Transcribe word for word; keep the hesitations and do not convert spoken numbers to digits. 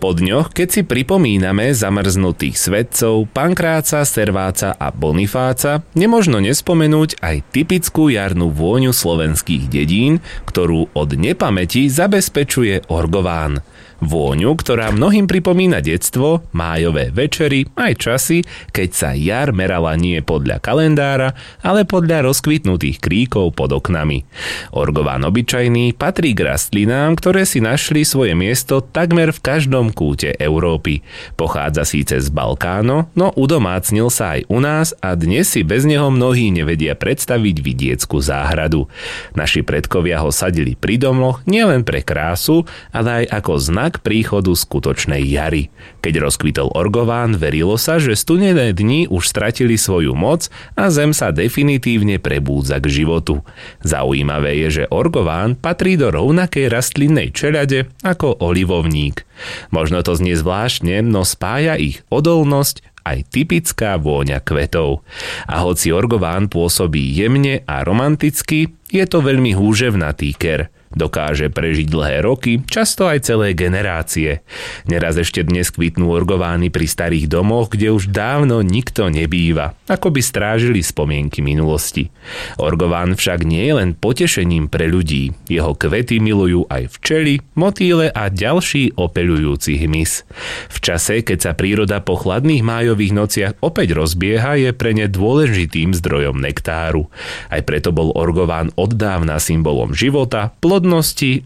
Po dňoch, keď si pripomíname zamrznutých svätcov Pankráca, Serváca a Bonifáca, nemožno nespomenúť aj typickú jarnú vôňu slovenských dedín, ktorú od nepamäti zabezpečuje orgován. Vôňu, ktorá mnohým pripomína detstvo, májové večery, aj časy, keď sa jar merala nie podľa kalendára, ale podľa rozkvitnutých kríkov pod oknami. Orgován obyčajný patrí k rastlinám, ktoré si našli svoje miesto takmer v každom kúte Európy. Pochádza síce z Balkánu, no udomácnil sa aj u nás a dnes si bez neho mnohí nevedia predstaviť vidieckú záhradu. Naši predkovia ho sadili pri domoch nielen pre krásu, ale aj ako znak príchodu skutočnej jary. Keď rozkvitol orgován, verilo sa, že studené dni už stratili svoju moc a zem sa definitívne prebúdza k životu. Zaujímavé je, že orgován patrí do rovnakej rastlinnej čeľade ako olivovník. Možno to znie zvláštne, no spája ich odolnosť aj typická vôňa kvetov. A hoci orgován pôsobí jemne a romanticky, je to veľmi húževnatý ker. Dokáže prežiť dlhé roky, často aj celé generácie. Neraz ešte dnes kvitnú orgovány pri starých domoch, kde už dávno nikto nebýva, ako by strážili spomienky minulosti. Orgován však nie je len potešením pre ľudí. Jeho kvety milujú aj včely, motýle a ďalší opeľujúci hmyz. V čase, keď sa príroda po chladných májových nociach opäť rozbieha, je pre ne dôležitým zdrojom nektáru. Aj preto bol orgován oddávna symbolom života, plodnosti